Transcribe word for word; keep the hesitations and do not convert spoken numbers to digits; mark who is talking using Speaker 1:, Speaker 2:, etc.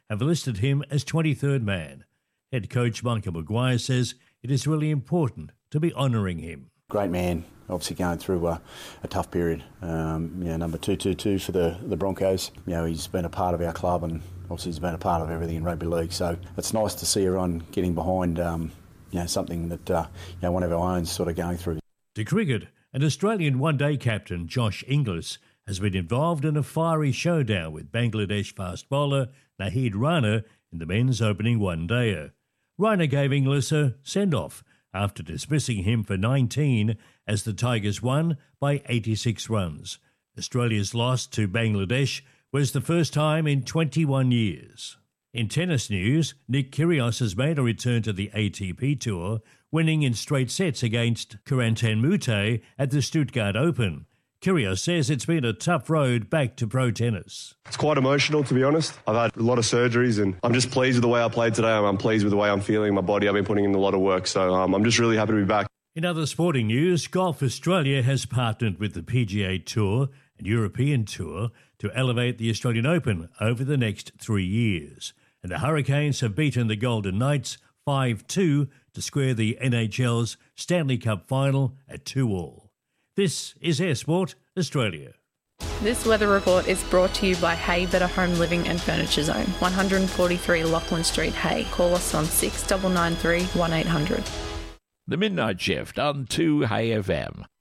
Speaker 1: have listed him as twenty-third man. Head coach Michael Maguire says it is really important to be honouring him.
Speaker 2: Great man, obviously going through a, a tough period. Um, you know, number two two two for the, the Broncos. You know, he's been a part of our club and obviously he's been a part of everything in rugby league. So it's nice to see everyone getting behind, um, you know, something that uh, you know one of our own sort of going through.
Speaker 1: To cricket, an Australian one-day captain, Josh Inglis, has been involved in a fiery showdown with Bangladesh fast bowler Naheed Rana in the men's opening one-dayer. Rana gave Inglis a send-off after dismissing him for nineteen as the Tigers won by eighty-six runs. Australia's loss to Bangladesh was the first time in twenty-one years. In tennis news, Nick Kyrgios has made a return to the A T P Tour, winning in straight sets against Corentin Moutet at the Stuttgart Open. Kyrgios says it's been a tough road back to pro tennis.
Speaker 3: It's quite emotional, to be honest. I've had a lot of surgeries and I'm just pleased with the way I played today. I'm pleased with the way I'm feeling. My body, I've been putting in a lot of work, so um, I'm just really happy to be back.
Speaker 1: In other sporting news, Golf Australia has partnered with the P G A Tour and European Tour to elevate the Australian Open over the next three years. And the Hurricanes have beaten the Golden Knights five two to square the N H L's Stanley Cup final at two all. This is Air Sport Australia.
Speaker 4: This weather report is brought to you by Hay Better Home Living and Furniture Zone, one forty-three Lachlan Street, Hay. Call us on six nine nine three, one eight hundred.
Speaker 5: The Midnight Shift on two Hay F M.